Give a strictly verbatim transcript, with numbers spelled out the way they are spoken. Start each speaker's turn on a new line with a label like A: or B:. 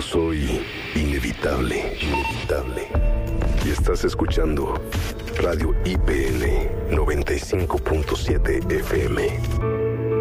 A: soy inevitable, inevitable. Y estás escuchando Radio I P N noventa y cinco punto siete F M.